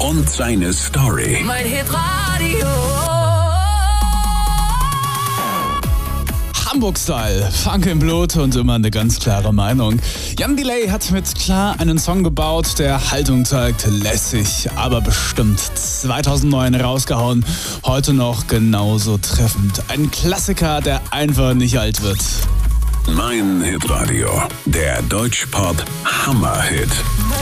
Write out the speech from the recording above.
und seine Story. Mein Hitradio. Hamburg-Style, Funk im Blut und immer eine ganz klare Meinung. Jan Delay hat mit Klar einen Song gebaut, der Haltung zeigt, lässig, aber bestimmt. 2009 rausgehauen, heute noch genauso treffend. Ein Klassiker, der einfach nicht alt wird. Mein Hitradio, der Deutschpop Hammerhit.